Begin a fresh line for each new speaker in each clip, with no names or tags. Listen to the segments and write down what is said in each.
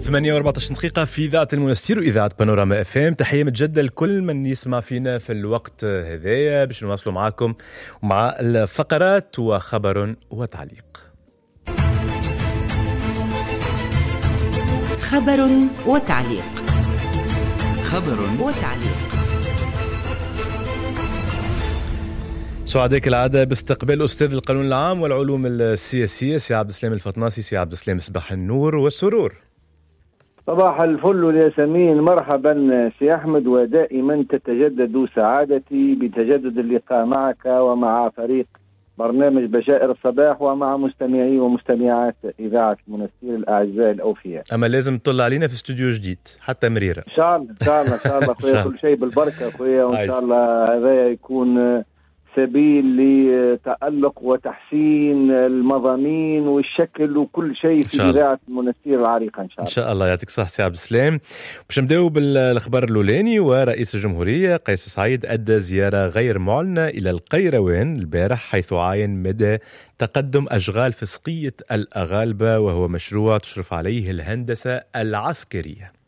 8:14 دقيقة في إذاعة المنستير وإذاعة بانوراما اف ام. تحية متجددة لكل من يسمع فينا في الوقت هذايا باش نواصلوا معاكم مع الفقرات وخبر وتعليق.
خبر وتعليق.
خبر
وتعليق.
سعداء كالعادة باستقبال أستاذ القانون العام والعلوم السياسية سي عبد السلام الفطناسي. سي عبد السلام، صباح النور والسرور.
صباح الفل والياسمين، مرحبا سي أحمد، ودائما تتجدد سعادتي بتجدد اللقاء معك ومع فريق برنامج بشائر الصباح ومع مستمعي ومستمعات إذاعة المنستير الأعزاء الأوفياء.
أما لازم تطلع علينا في استوديو جديد حتى مريرة
إن شاء الله إن شاء الله إن شاء الله أخويا، كل شيء بالبركة أخويا، وإن شاء الله هذا يكون سبيل لتألق وتحسين المضامين والشكل وكل شيء في إذاعة المنستير العريقة إن شاء الله.
إن شاء الله. يعطيك الصحة سي عبد السلام. باش نبداو بالخبر الأولاني. ورئيس الجمهورية قيس سعيد أدى زيارة غير معلنة إلى القيروان البارح، حيث عاين مدى تقدم أشغال فسقية الأغالبة، وهو مشروع تشرف عليه الهندسة العسكرية.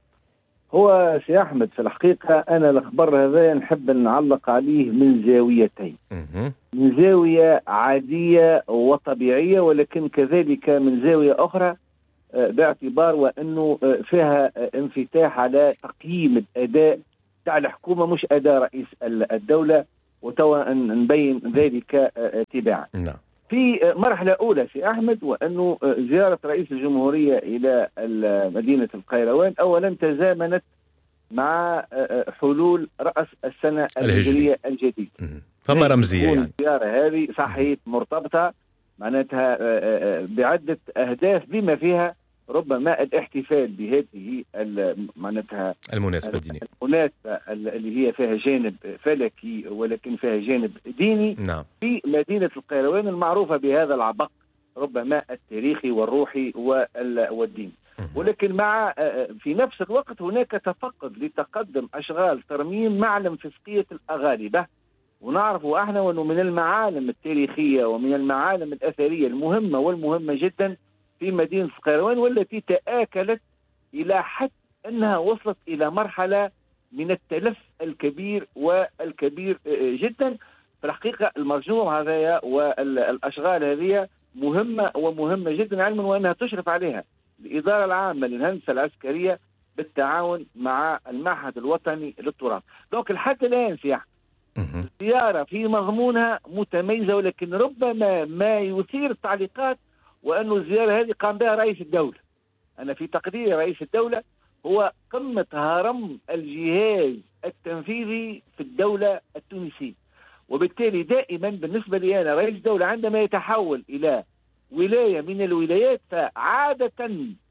هو سي أحمد في الحقيقة أنا الخبر هذا نحب نعلق عليه من زاويتين، من زاوية عادية وطبيعية، ولكن كذلك من زاوية أخرى باعتبار وأنه فيها انفتاح على تقييم الأداء تاع الحكومة مش أداء رئيس الدولة، وتوا نبين ذلك تباعا. في مرحلة أولى سي أحمد، وأنه زيارة رئيس الجمهورية إلى مدينة القيروان أولا تزامنت مع حلول رأس السنة الهجرية الجديد،
فما رمزية يعني.
الزيارة هذه صحيح مرتبطة معناتها بعدة أهداف، بما فيها ربما الاحتفال بهذه معناتها
المناسبة الدينية،
المناسبة اللي هي فيها جانب فلكي ولكن فيها جانب ديني.
نعم.
في مدينة القيروان المعروفة بهذا العبق ربما التاريخي والروحي والديني، ولكن مع في نفس الوقت هناك تفقد لتقدم أشغال ترميم معلم فسقية الأغالبة. ونعرف احنا أنه من المعالم التاريخية ومن المعالم الأثرية المهمة والمهمة جدا في مدينة القيروان، والتي تآكلت إلى حد أنها وصلت إلى مرحلة من التلف الكبير والكبير جدا. في الحقيقة المرجوع هذا والأشغال هذه مهمة ومهمة جدا، علما وأنها تشرف عليها الإدارة العامة للهندسة العسكرية بالتعاون مع المعهد الوطني للتراث. دونك الحد الآن الزيارة في مضمونها متميزة، ولكن ربما ما يثير التعليقات وأنه الزيارة هذه قام بها رئيس الدولة. أنا في تقدير رئيس الدولة هو قمة هرم الجهاز التنفيذي في الدولة التونسية، وبالتالي دائما بالنسبة لي أنا رئيس الدولة عندما يتحول إلى ولاية من الولايات، فعادة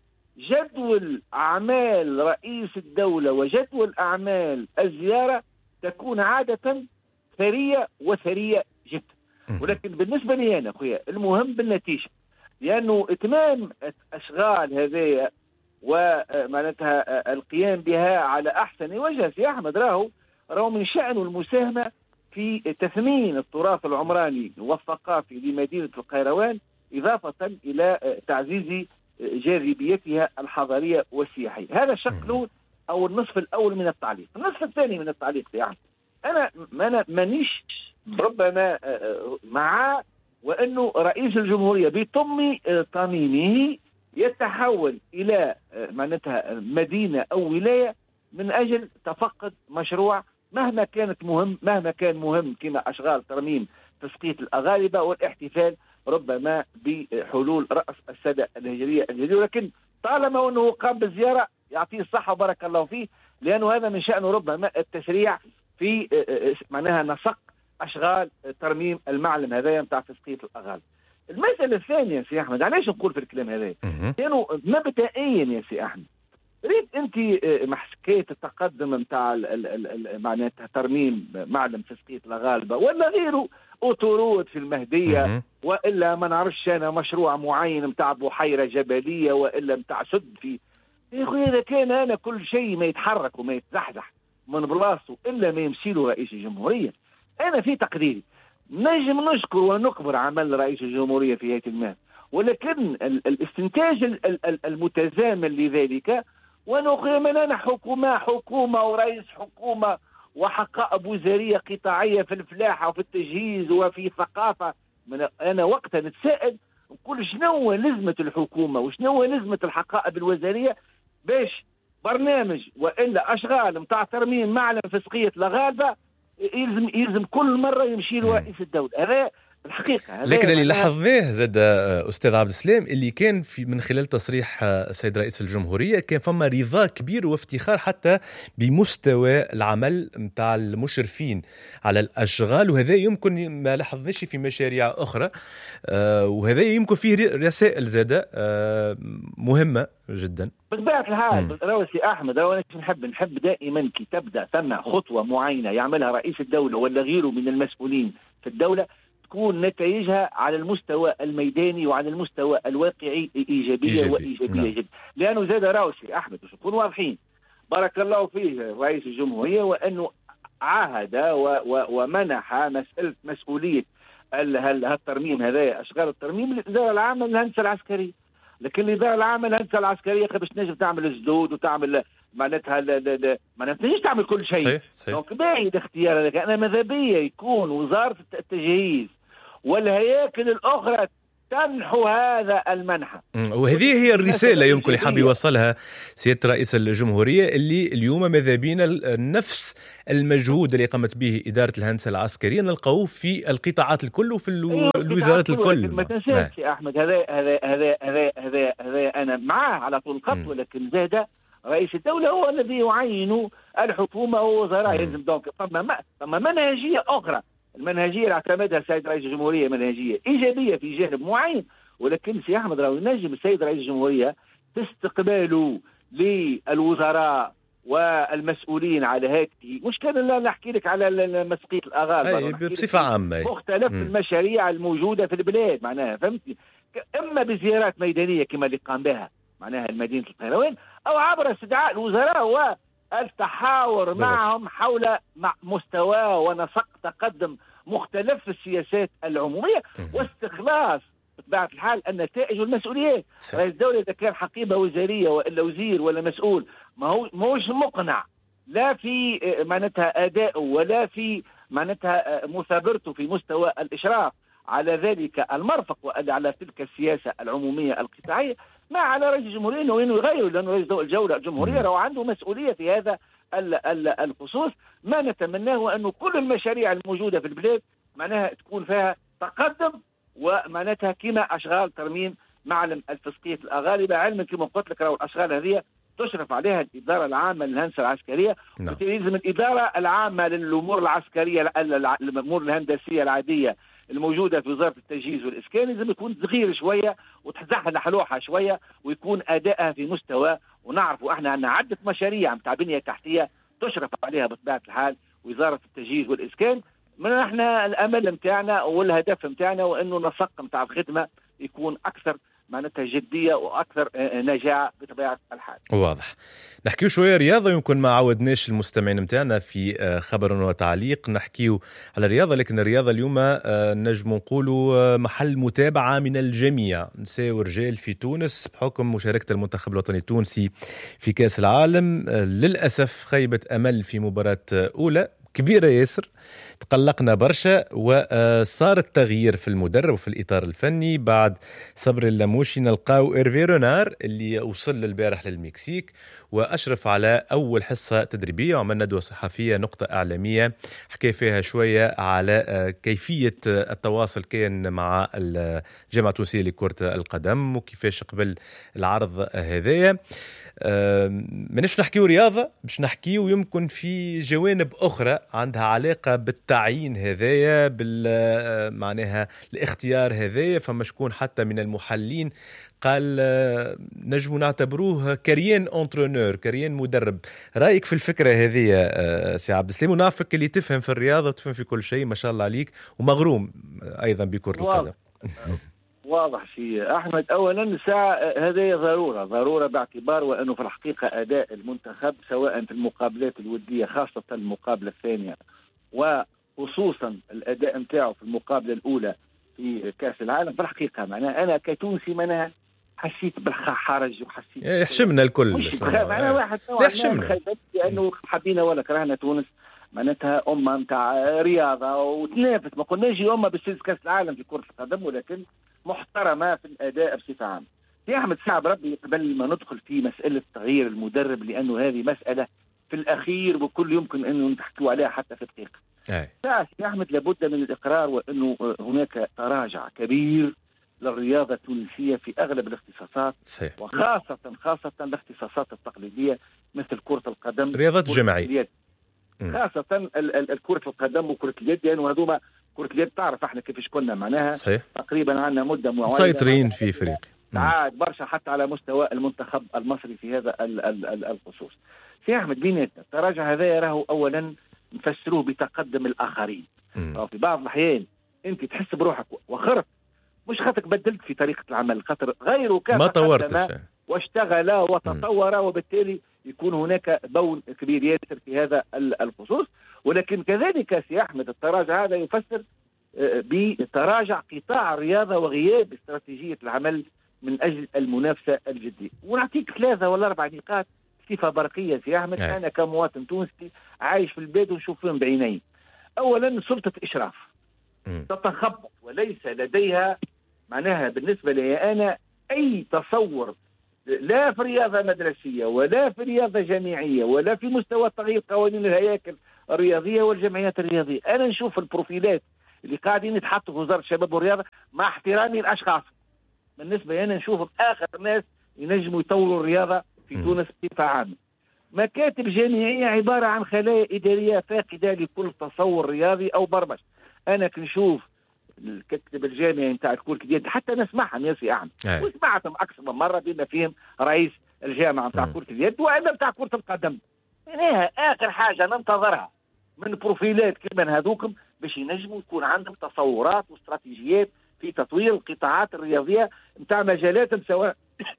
جدول أعمال رئيس الدولة وجدول أعمال الزيارة تكون عادة ثرية وثرية جدا. ولكن بالنسبة لي أنا أخويا المهم بالنتيجة، لأنه إتمام أشغال هذه ومعناتها القيام بها على أحسن وجه يا أحمد راهو من شأنه المساهمة في تثمين التراث العمراني والثقافي لمدينة القيروان، إضافة إلى تعزيز جاذبيتها الحضارية والسياحية. هذا الشق الأول أو النصف الأول من التعليق. النصف الثاني من التعليق يعني أنا مانيش ربما مع وأنه رئيس الجمهورية بطم طميمه يتحول إلى معناتها مدينة أو ولاية من أجل تفقد مشروع مهما كان مهم كما أشغال ترميم تسقيط الأغالبة والاحتفال ربما بحلول رأس السنة الهجرية الجديدة. ولكن طالما أنه قام بالزيارة يعطيه الصحة وبارك الله فيه، لأنه هذا من شأنه ربما التسريع في معناها نسق أشغال ترميم المعلم هذا متاع تسقيط الأغالب. المسألة الثانية سي أحمد، علاش نقول في الكلام هذا؟ لأنه مبدئيا يا سي أحمد ريت أنت حكاية التقدم متاع معناتها ترميم معلم تسقيط الأغالبة ولا غيره، أوتورود في المهدية وإلا ما نعرفش أنا مشروع معين متاع بحيرة جبلية وإلا متاع سد في يا أخوي. إذا كان أنا كل شيء ما يتحرك وما يتزحزح من بلاصته إلا ما يمشي له رئيس الجمهورية، أنا في تقديري نجم نشكر ونكبر عمل رئيس الجمهورية في هذه المهام، ولكن الاستنتاج المتزامن لذلك، ونقيم حكومة ورئيس حكومة وحقائب وزارية قطاعية في الفلاحة وفي التجهيز وفي الثقافة. أنا وقتها نتساءل نقول شنو لزمة الحكومة وشنو لزمة الحقائب الوزارية باش برنامج وإلا أشغال متاع ترميم معلم فسقية الغابة يلزم كل مرة يمشي له رئيس الدولة. هذا الحقيقة.
لكن اللي لاحظناه زاد أستاذ عبد السلام اللي كان من خلال تصريح السيد رئيس الجمهورية كان فما رضا كبير وافتخار حتى بمستوى العمل متاع المشرفين على الأشغال، وهذا يمكن ما لاحظناش في مشاريع أخرى، وهذا يمكن فيه رسائل زادة مهمة جدا.
بطبيعة الحال روسي أحمد، أنا نحب دائما كي تبدأ ثم خطوة معينة يعملها رئيس الدولة ولا غيره من المسؤولين في الدولة تكون نتائجها على المستوى الميداني وعلى المستوى الواقعي إيجابية وإيجابية جدا. لأنه زاد راوسي أحمد باش نكون واضحين، بارك الله فيه رئيس الجمهورية، وأنه عاهد ومنح مسؤولية الترميم هذا أشغال الترميم للإدارة العامة للهندسة العسكرية. لكن الإدارة العامة للهندسة العسكرية باش تنجم تعمل الزدود وتعمل معناتها ما تنجمش تعمل كل شيء. دونك بعيد اختيار هذاك. أنا ماذا بيا يكون وزارة التجهيز والهياكل الأخرى تمنحوا هذا المنحة.
وهذه هي الرسالة يمكن اللي حاب يوصلها سيادة رئيس الجمهورية، اللي اليوم ماذا بينا نفس المجهود اللي قامت به إدارة الهندسة العسكرية نلقوه في القطاعات الكل وفي الوزارات الكل.
ما تنساش يا أحمد، هذا أنا معاه على طول الخط، ولكن زاد رئيس الدولة هو الذي يعين الحكومة ووزراء. يلزم دونك ثم منهجية أخرى. المنهجية اللي اعتمدها السيد رئيس الجمهورية منهجية إيجابية في جانب معين، ولكن سي أحمد راهو ينجم السيد رئيس الجمهورية باستقباله للوزراء والمسؤولين على هذه مش كان لا نحكي لك على مسقية الأغار
بصفة عامة
مختلف المشاريع الموجودة في البلاد، معناها فهمتني، إما بزيارات ميدانية كما اللي قام بها معناها المدينة القيروان، أو عبر استدعاء الوزراء والتحاور معهم حول مستوى ونسق تقدم مختلف في السياسات العمومية واستخلاص بطبيعة الحال النتائج والمسؤوليات. رئيس الدولة إذا كان حقيبة وزارية ولا وزير ولا مسؤول ماهوش مقنع لا في معناتها أدائه ولا في معناتها مثابرته في مستوى الإشراف على ذلك المرفق ولا على تلك السياسة العمومية القطاعية، ما على رئيس الجمهورية أنه يغير، لأنه رئيس الجولة الجمهورية هو عنده مسؤولية في هذا الخصوص. ما نتمناه أنه كل المشاريع الموجودة في البلاد معناها تكون فيها تقدم ومعناتها كما أشغال ترميم معلم الفسقية الأغالبة، علما كما قلت لك راهو الأشغال هذه تشرف عليها الإدارة العامة للهندسة العسكرية، وتلزم الإدارة العامة للأمور العسكرية الأمور الهندسية العادية الموجودة في وزارة التجهيز والإسكان لازم يكون صغير شوية وتزحلح لوحة شوية ويكون أدائها في مستوى. ونعرفوا احنا أن عدة مشاريع متاع بنية تحتية تشرف عليها بطبيعة الحال وزارة التجهيز والإسكان. من احنا الأمل متاعنا والهدف متاعنا وأنه نسق متاع الخدمة يكون أكثر معناتها جدية وأكثر نجاعة بطبيعة الحال.
واضح. نحكيو شوية رياضة، يمكن ما عودناش المستمعين متاعنا في خبر وتعليق نحكيو على الرياضة، لكن الرياضة اليوم نجم نقولوا محل متابعة من الجميع، نساء ورجال في تونس بحكم مشاركة المنتخب الوطني التونسي في كأس العالم. للأسف خيبة أمل في مباراة أولى كبيرة ياسر، تقلقنا برشا، وصار التغيير في المدرب وفي الإطار الفني بعد صبر اللاموشي. نلقاو إيرفي رونار اللي وصل البارح للمكسيك وأشرف على أول حصة تدريبية، وعملنا ندوة صحفية نقطة إعلامية حكي فيها شوية على كيفية التواصل كان مع الجامعة التونسية لكرة القدم وكيفاش قبل العرض هذايا. منش نحكيو رياضة، باش نحكيو يمكن في جوانب أخرى عندها علاقة بالتعيين هذايا معناها الاختيار هذايا. فما شكون حتى من المحلين قال نجمو نعتبروه كاريين انترونور، كاريين مدرب. رأيك في الفكرة هذه سي عبد السلام؟ ونعرفك اللي تفهم في الرياضة وتفهم في كل شيء ما شاء الله عليك، ومغروم أيضا بكرة القدم.
واضح شيء أحمد. أولا الساعة هذه ضرورة باعتبار وأنه في الحقيقة أداء المنتخب سواء في المقابلات الودية خاصة المقابلة الثانية وخصوصا الأداء متاعه في المقابلة الأولى في كاس العالم في الحقيقه معناها انا كتونسي معناها حسيت بالحرج وحسيت
يحشمنا الكل
مش معناها واحد
يحشمنا
لانه حبينا ولا كرهنا تونس معناتها أمة نتاع رياضة وتنافس، ما قلناش أمة بسيس كأس العالم في كرة القدم، ولكن محترمة في الأداء بصفة عامة. يا أحمد صعب ربي قبل ما ندخل في مسألة تغيير المدرب، لأنه هذه مسألة في الأخير وكل يمكن أنه نحكوا عليها حتى في دقيقة. يا أحمد لابد من الإقرار وأنه هناك تراجع كبير للرياضة التونسية في أغلب الاختصاصات،
صحيح.
وخاصة الاختصاصات التقليدية مثل كرة القدم،
رياضات جماعية،
خاصة كرة القدم وكرة اليد، لأنه يعني هذوما كرة اليد تعرف احنا كيفاش كنا معناها
صحيح.
تقريبا عندنا مدة معينة
مسيطرين في افريقيا
عاد برشا حتى على مستوى المنتخب المصري في هذا الخصوص. سي احمد بيناتنا التراجع هذا راهو اولا نفسروه بتقدم الاخرين. في بعض الاحيان انت تحس بروحك وخرت، مش خاطرك بدلت في طريقة العمل، خاطر غيره كان
ما طورتش
واشتغل وتطور، وبالتالي يكون هناك بون كبير ياسر في هذا الخصوص. ولكن كذلك سي أحمد التراجع هذا يفسر بتراجع قطاع الرياضة وغياب استراتيجية العمل من أجل المنافسة الجدية. ونعطيك 3 ولا 4 نقاط صفة برقية سي أحمد أنا كمواطن تونسي عايش في البلاد ونشوف فيهم بعيني. أولا سلطة إشراف تتخبط وليس لديها معناها بالنسبة لي أنا أي تصور، لا في رياضة مدرسية ولا في رياضة جامعية ولا في مستوى تغيير قوانين الهياكل الرياضية والجمعيات الرياضية. أنا نشوف البروفيلات اللي قاعدين يتحطوا في وزارة الشباب والرياضة مع احترامي الأشخاص، بالنسبة لي أنا نشوفهم آخر ناس ينجموا يطوروا الرياضة في تونس بصفة عامة. مكاتب جامعية عبارة عن خلايا إدارية فاقدة لكل تصور رياضي أو برمج. أنا كنشوف الكتب الجامعي نتاع كرة اليد حتى نسمعهم يا سي أحمد، وسمعتهم أكثر من مرة بما فيهم رئيس الجامعة نتاع كرة اليد وأيضا نتاع كرة القدم. يعني آخر حاجة ننتظرها من بروفيلات كمان هذوكم باش ينجموا يكون عندهم تصورات واستراتيجيات في تطوير القطاعات الرياضية نتاع مجالات سواء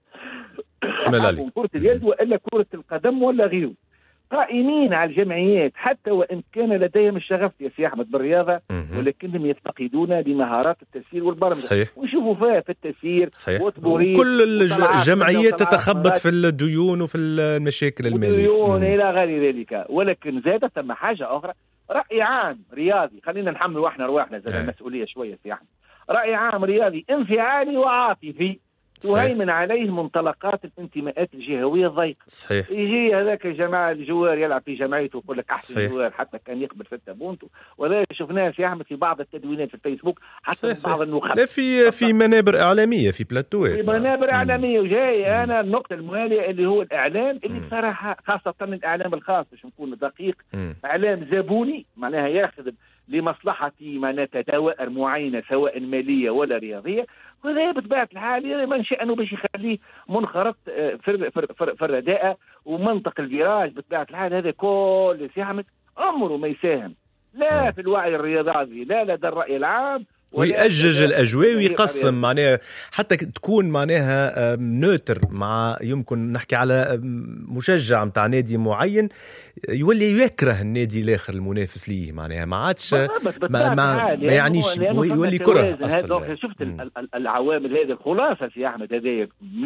كرة اليد وإلا كرة القدم ولا غيره، قائمين على الجمعيات حتى وإن كان لديهم الشغف يا سي أحمد بالرياضة، ولكنهم يفتقدون لمهارات التسيير والبرمجة. ويشوفوا فيها في التسيير
كل الجمعيات تتخبط في الديون وفي المشاكل المالية
الديون إلى غير ذلك. ولكن زادت ثم حاجة أخرى، رأي عام رياضي، خلينا نحمل احنا رواحنا زاد المسؤولية شوية سي أحمد، رأي عام رياضي انفعالي وعاطفي تهيمن عليه منطلقات الانتماءات الجهويه الضيقه.
صحيح.
يجي هذاك جماعه الجوار يلعب في جمعيته ويقول لك احسن جوار حتى كان يقبل في التابونت، وهذا شفناه في احمد في بعض التدوينات في الفيسبوك حتى في بعض النخب.
لا في منابر اعلاميه في بلاتوات،
في منابر اعلاميه. وجاي انا النقطه المواليه اللي هو الاعلام اللي بصراحه خاصه الاعلام الخاص باش نكون دقيق، اعلام زبوني معناها ياخذ لمصلحتي معناتها دوائر معينه سواء ماليه ولا رياضيه، وهذا بطبيعه الحال من شأنه باش يخليه منخرط في الرداءه ومنطق الفيراج. بطبيعه الحال هذا كل سي عمره ما يساهم لا في الوعي الرياضي لا لدى الراي العام،
ويأجج الأجواء ويقسم معناها حتى تكون معناها نوتر مع يمكن نحكي على مشجع متاع نادي معين يولي يكره النادي الآخر المنافس ليه، معناها ما عادش ما يعنيش يولي كره أصلا.
شفت العوامل هذه الخلاصة يا أحمد هذه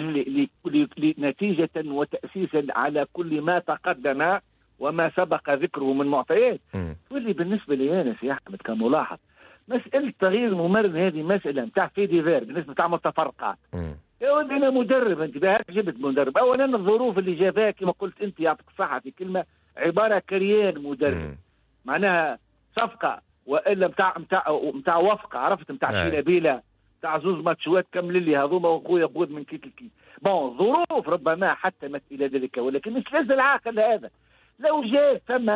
نتيجة وتأسيسا على كل ما تقدم وما سبق ذكره من معطيات. واللي بالنسبة لي أنا يا أحمد كملاحظ مسألة تغيير الممرن هذه مسألة نتاع في ديفير بالنسبة تعمل تفرقات. يا ولدي أنا مدرب، أنت بهاك جبت مدرب. أولا الظروف اللي جابها كما قلت أنت يعطيك الصحة في كلمة عبارة كريان مدرب معناها صفقة وإلا متاع وفقة، عرفت متاع شيلابيلا متاع زوز ماتشوات كمل لي هذوما وأخويا بود من كيك الكي. بون ظروف ربما حتى إلى ذلك، ولكن مش لازم العاقل هذا لو جاء ثم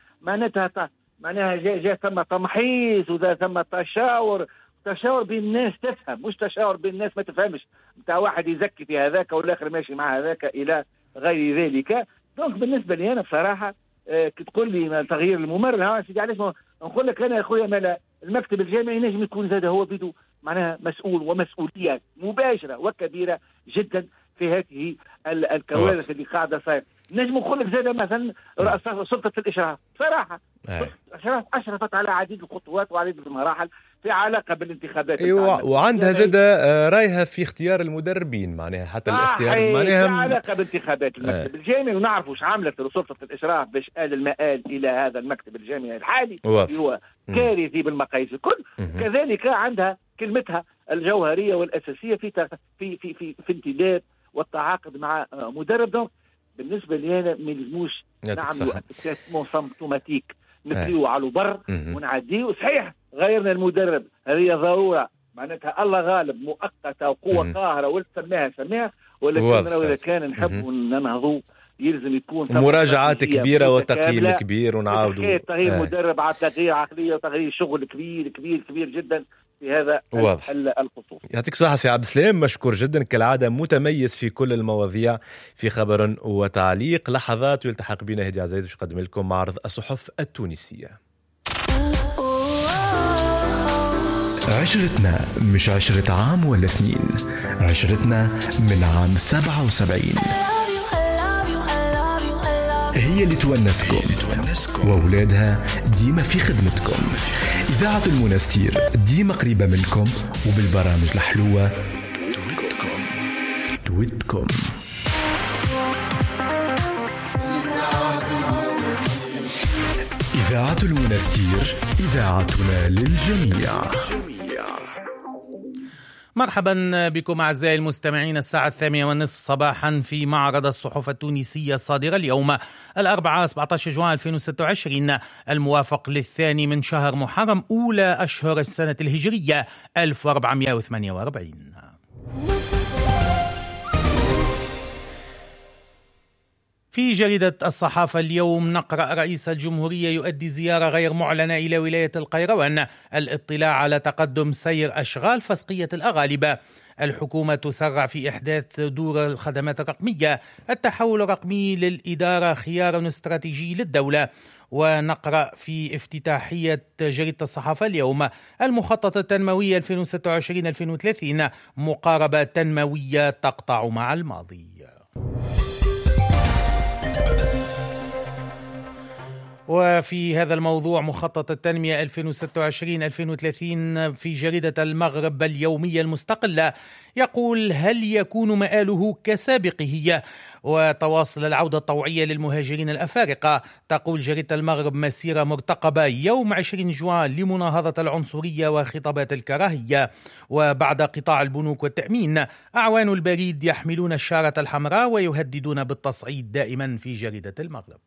معناها جاء ثم تمحيص وذا ثم تشاور بين الناس تفهم، مش تشاور بين الناس ما تفهمش نتاع واحد يزكي في هذاك والاخر ماشي مع هذاك الى غير ذلك. دونك بالنسبه لي انا بصراحه كي تقول لي تغيير الممرن ها سيدي علاش نقول لك انا يا اخويا مالا المكتب الجامعي نجم يكون زاد هو بيدو معناها مسؤول ومسؤوليه مباشره وكبيره جدا في هذه الكوارث اللي قاعده صاير. نجم نقول لك زاد مثلا سلطه الاشراف صراحه أشرفت على عديد الخطوات وعديد المراحل في علاقه بالانتخابات.
ايوه، وعندها زاد رايها في اختيار المدربين، معناها حتى الاختيار معناها
في علاقه بانتخابات المكتب الجامعي، ونعرفوا ايش عملت سلطه الاشراف باش آل المآل الى هذا المكتب الجامعي الحالي هو كارثي بالمقاييس الكل. كذلك عندها كلمتها الجوهريه والاساسيه في في في في, في انتداب والتعاقد مع مدرب. دونك بالنسبه لي انا ما يلزموش نعملوا اساسمون سمبتوماتيك نبريو على البر ونعديه. صحيح غيرنا المدرب، هذه ضروره معناتها الله غالب مؤقته وقوه قاهره سماها، ولكن اذا كان نحبوا ننهضوا يلزم يكون
مراجعات كبيرة وتقييم كبير، ونعاودوا
تغيير مدرب على تغيير عقلية وتغيير شغل كبير كبير كبير جدا في هذا الخصوص.
يعطيك الصحة سي عبد السلام، مشكور جدا كالعادة، متميز في كل المواضيع في خبر وتعليق. لحظات ويلتحق بنا هدي عزيز باش يقدم لكم معرض الصحف التونسية.
عشرتنا مش 10 عام ولا 2، عشرتنا من عام 77 هي اللي تونسكم، وأولادها ديما في خدمتكم. إذاعة المنستير ديما قريبة منكم، وبالبرامج الحلوة تويتكم. إذاعة المنستير، إذاعتنا للجميع.
مرحبا بكم أعزائي المستمعين، الساعة 8:30 صباحا في معرض الصحف التونسية الصادرة اليوم الأربعاء 17 جوان 2026 الموافق للثاني من شهر محرم، أولى أشهر السنة الهجرية 1448. في جريدة الصحافة اليوم نقرأ: رئيس الجمهورية يؤدي زيارة غير معلنة إلى ولاية القيروان، الاطلاع على تقدم سير أشغال فسقية الأغالبة، الحكومة تسرع في إحداث دور الخدمات الرقمية، التحول الرقمي للإدارة خيار استراتيجي للدولة. ونقرأ في افتتاحية جريدة الصحافة اليوم: المخطط التنموي 2026-2030 مقاربة تنموية تقطع مع الماضي. وفي هذا الموضوع مخطط التنمية 2026-2030 في جريدة المغرب اليومية المستقلة يقول: هل يكون مآله كسابقه؟ وتواصل العودة الطوعية للمهاجرين الأفارقة. تقول جريدة المغرب: مسيرة مرتقبة يوم 20 جوان لمناهضة العنصرية وخطابات الكراهية. وبعد قطاع البنوك والتأمين، أعوان البريد يحملون الشارة الحمراء ويهددون بالتصعيد دائما في جريدة المغرب.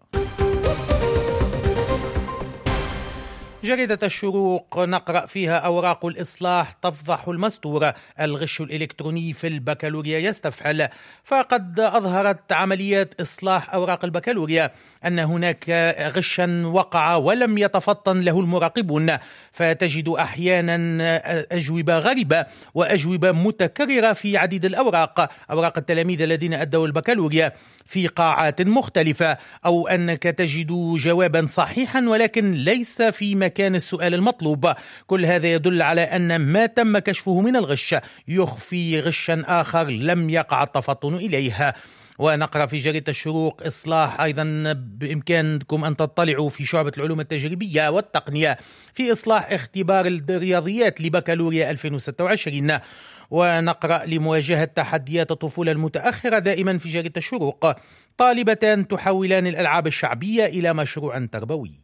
جريدة الشروق نقرأ فيها: أوراق الإصلاح تفضح المستور، الغش الإلكتروني في البكالوريا يستفحل. فقد أظهرت عمليات إصلاح أوراق البكالوريا أن هناك غشا وقع ولم يتفطن له المراقبون، فتجد أحيانا أجوبة غريبة وأجوبة متكررة في عديد الأوراق، أوراق التلاميذ الذين أدوا البكالوريا في قاعات مختلفة، أو أنك تجد جوابا صحيحا ولكن ليس في مكان السؤال المطلوب. كل هذا يدل على أن ما تم كشفه من الغش يخفي غشا آخر لم يقع التفطن إليه. ونقرأ في جريدة الشروق: إصلاح أيضا بإمكانكم أن تطلعوا في شعبة العلوم التجريبية والتقنية في إصلاح اختبار الرياضيات لبكالوريا 2026. ونقرأ: لمواجهة تحديات الطفولة المتأخرة دائما في جريدة الشروق، طالبتان تحولان الألعاب الشعبية إلى مشروع تربوي.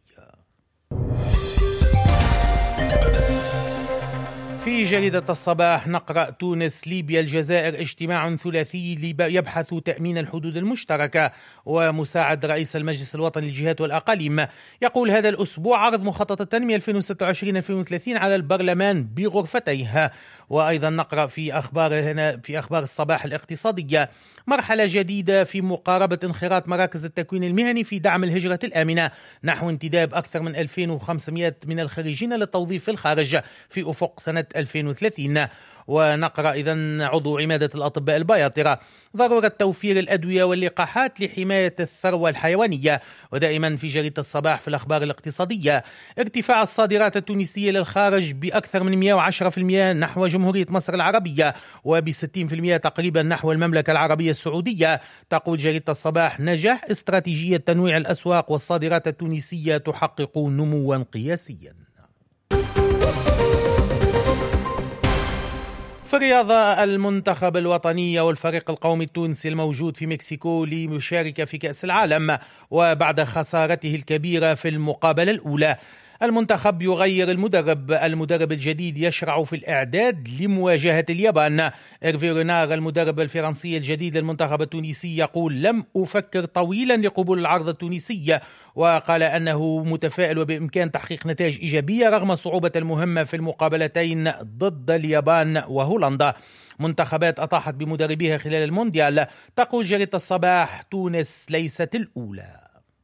في جريدة الصباح نقرأ: تونس ليبيا الجزائر اجتماع ثلاثي يبحث تأمين الحدود المشتركة. ومساعد رئيس المجلس الوطني للجهات والأقاليم يقول: هذا الأسبوع عرض مخطط التنمية 2026-2030 على البرلمان بغرفتيه. وأيضا نقرأ في أخبار الصباح الاقتصادية: مرحلة جديدة في مقاربة انخراط مراكز التكوين المهني في دعم الهجرة الآمنة، نحو انتداب أكثر من 2500 من الخريجين للتوظيف في الخارج في أفق سنة 2030. ونقرأ إذن عضو عمادة الأطباء البياطرة: ضرورة توفير الأدوية واللقاحات لحماية الثروة الحيوانية. ودائما في جريدة الصباح في الأخبار الاقتصادية: ارتفاع الصادرات التونسية للخارج بأكثر من 110% نحو جمهورية مصر العربية، وب60% تقريبا نحو المملكة العربية السعودية. تقول جريدة الصباح: نجاح استراتيجية تنويع الأسواق والصادرات التونسية تحقق نموا قياسيا. في الرياضة، المنتخب الوطني والفريق القومي التونسي الموجود في مكسيكو لمشاركة في كأس العالم، وبعد خسارته الكبيرة في المقابلة الأولى المنتخب يغير المدرب الجديد يشرع في الإعداد لمواجهة اليابان. إيرفي رينار المدرب الفرنسي الجديد للمنتخب التونسي يقول: لم أفكر طويلا لقبول العرض التونسي، وقال أنه متفائل وبإمكان تحقيق نتائج إيجابية رغم صعوبة المهمة في المقابلتين ضد اليابان وهولندا. منتخبات أطاحت بمدربيها خلال المونديال. تقول جريدة الصباح: تونس ليست الأولى.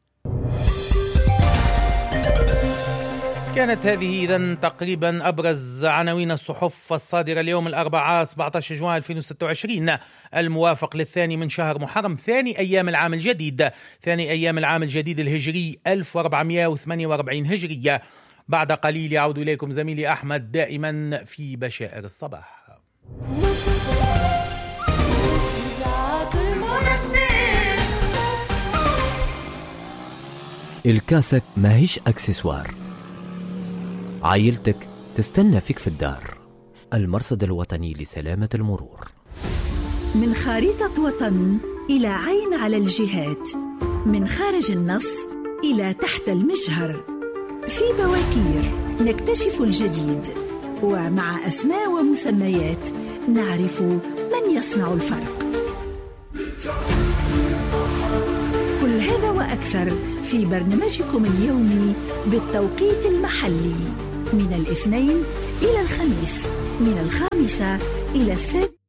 كانت هذه إذن تقريبا أبرز عناوين الصحف الصادرة اليوم الأربعاء 17 جوان 2026 الموافق للثاني من شهر محرم، ثاني أيام العام الجديد الهجري 1448 هجرية. بعد قليل يعود إليكم زميلي أحمد دائما في بشائر الصباح.
الكاسك ماهيش أكسسوار، عائلتك تستنى فيك في الدار. المرصد الوطني لسلامة المرور.
من خريطة وطن إلى عين على الجهات، من خارج النص إلى تحت المجهر، في بواكير نكتشف الجديد، ومع أسماء ومسميات نعرف من يصنع الفرق. كل هذا وأكثر في برنامجكم اليومي بالتوقيت المحلي، من الاثنين إلى الخميس، من 5 إلى 6.